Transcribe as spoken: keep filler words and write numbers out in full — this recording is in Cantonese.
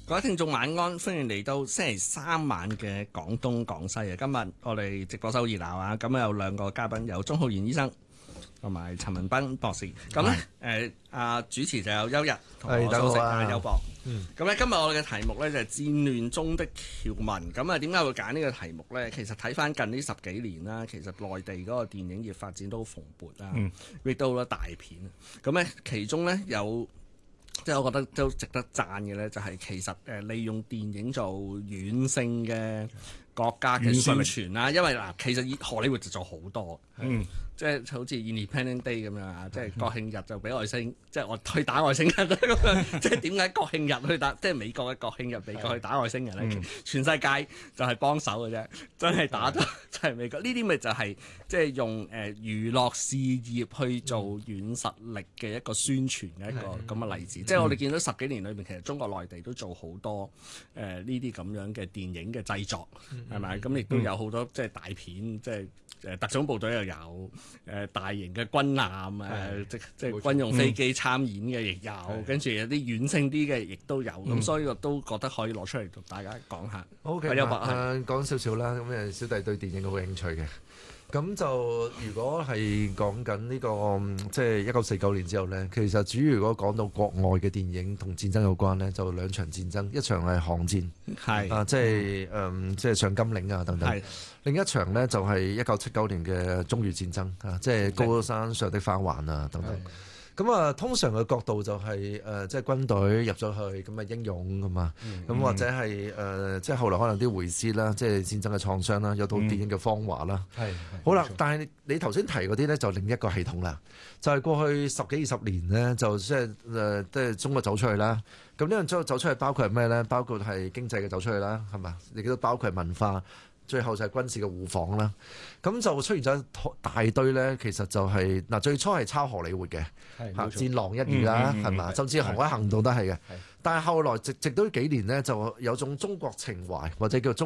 各位聽眾晚安，歡迎嚟到星期三晚嘅廣東廣西啊！今日我哋直播室好熱鬧啊！咁有兩個嘉賓，有鍾浩然醫生同埋陳文彬博士。咁咧誒啊主持就有邱日同我蘇軾啊邱博。咁咧今日我哋嘅題目咧就係戰亂中的僑民。咁啊點解會揀呢個題目咧？其實睇翻近呢十幾年啦，其實內地嗰個電影業發展都好蓬勃啦，亦都好多大片。咁咧其中咧有。即係我覺得都值得讚嘅咧，就係其實誒利用電影做軟性嘅國家嘅宣傳啦。因為嗱，其實荷里活就做好多，嗯，即係好似 Independence Day 咁樣啊，即係國慶日就俾外星，即係我去打外星人咁樣。即係點解國慶日去打？即係美國嘅國慶日，美國去打外星人咧？全世界就係幫手嘅啫，真係打到就係美國。呢啲咪就係即係用誒娛樂事業去做軟實力嘅一個宣傳嘅一個咁嘅例子。即係我哋見到十幾年裏面，其實中國內地都做好多誒呢啲咁樣嘅電影嘅製作，係咪？咁亦都有好多即係大片，即係誒特種部隊又有誒大型嘅軍艦誒，即即係軍用飛機參演嘅亦有，跟住有啲軟性啲嘅亦都有。咁所以我都覺得可以攞出嚟同大家講下。 O K，誒講少少啦。咁誒小弟對電影好興趣嘅。咁就如果係講緊呢個即係一九四九年之後呢，其實主要如果講到國外嘅電影同戰爭有關呢，就兩場戰爭，一場係巷戰，係啊，即係誒即係上甘嶺啊等等，另一場呢，就係一九七九年嘅中越戰爭啊，即係高山上的花環啊等等。咁啊，通常嘅角度就係、是、誒、呃，即係軍隊入咗去，咁啊英勇咁嘛，咁、嗯、或者係誒、呃，即係後來可能啲回師啦，即係戰爭嘅創傷啦，有套電影叫《芳華》啦。係、嗯，好啦，錯但係你頭先提嗰啲咧，就另一個系統啦，就係、是、過去十幾二十年咧，就即係誒，即、呃、係中國走出去啦。咁呢樣走走出去包括係咩咧？包括係經濟嘅走出去啦，係嘛？亦都包括係文化。最後就係軍事嘅互訪啦，咁就出現咗大堆咧。其實就係、是、嗱，最初係抄荷里活嘅，嚇戰狼一語啦，係嘛？甚至紅海行動都係嘅。但係後來直直到幾年咧，就有種中國情懷或者叫中